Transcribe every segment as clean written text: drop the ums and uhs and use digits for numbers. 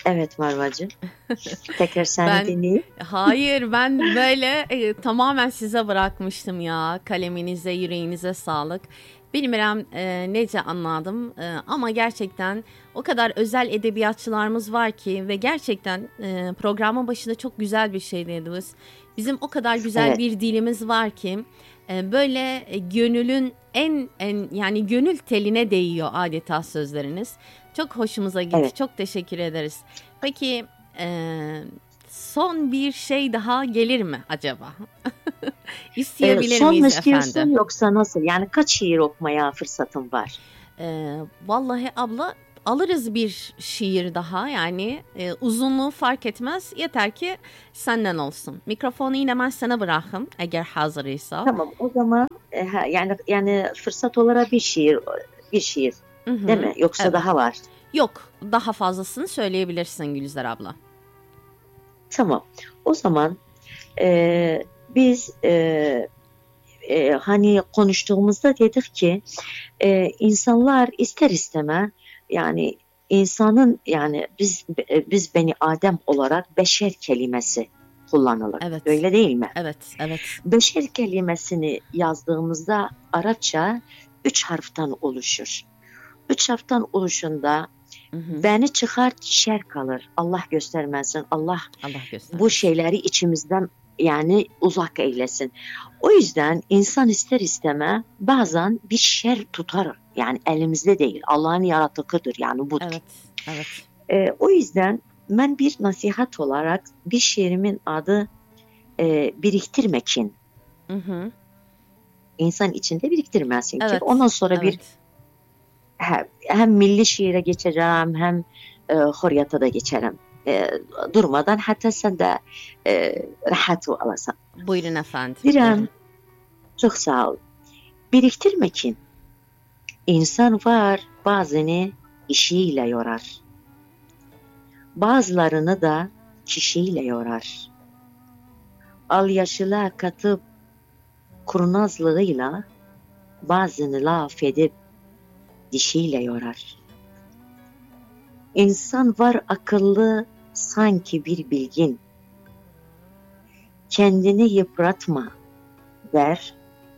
Evet Marvacığım. Tekrar seni Ben dinleyeyim. hayır ben böyle tamamen size bırakmıştım ya. Kaleminize, yüreğinize sağlık. Bilmiyorum nece anladım ama gerçekten o kadar özel edebiyatçılarımız var ki ve gerçekten programın başında çok güzel bir şey dediniz. Bizim o kadar güzel Evet, bir dilimiz var ki böyle gönülün en yani gönül teline değiyor adeta sözleriniz. Çok hoşumuza gitti. evet. Çok teşekkür ederiz. Peki e, son bir şey daha gelir mi acaba? İsteyebilir Son mu miyiz istiyorsun efendim? yoksa nasıl? Yani kaç şiir okumaya fırsatın var? Vallahi abla alırız bir şiir daha yani uzunluğu fark etmez yeter ki senden olsun. Mikrofonu yine ben sana bırakayım eğer hazırıysa. Tamam, o zaman yani fırsat olarak bir şiir, Hı değil hı, mi? Yoksa evet. daha var. Yok daha fazlasını söyleyebilirsin Gülizar abla. Tamam. O zaman biz hani konuştuğumuzda dedik ki insanlar ister isteme yani insanın yani biz Beni Adem olarak beşer kelimesi kullanılır. Evet, Öyle değil mi? evet, evet. Beşer kelimesini yazdığımızda Arapça 3 harften oluşur. 3 harften oluşunda Hı hı. beni çıkar şer kalır. Allah göstermesin. Allah Allah bu göstermesin. şeyleri içimizden yani uzak eylesin. O yüzden insan ister isteme bazen bir şer tutar. Yani elimizde değil. Allah'ın yaratıkıdır yani budur. Evet, evet. O yüzden ben bir nasihat olarak bir şiirimin adı biriktirmekin. Hı hı. İnsan içinde biriktirmesin ki. Ondan Evet, sonra evet. hem milli şiire geçeceğim hem hurriyata da geçerim. Durmadan hatta sen de rahat olasın. Buyurun efendim, Diren, buyurun. çok sağ ol. Biriktirmekin. İnsan var bazını işiyle yorar. Bazılarını da kişiyle yorar. Al yaşına katıp kurnazlığıyla bazını laf edip dişiyle yorar. İnsan var akıllı sanki bir bilgin. Kendini yıpratma der,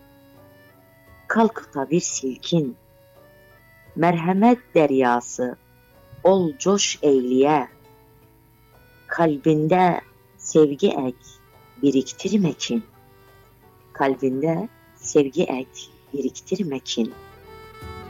kalk da bir silkin. Merhamet deryası ol coş eyliye. Kalbinde sevgi ek, biriktirmekin. Kalbinde sevgi ek, biriktirmekin.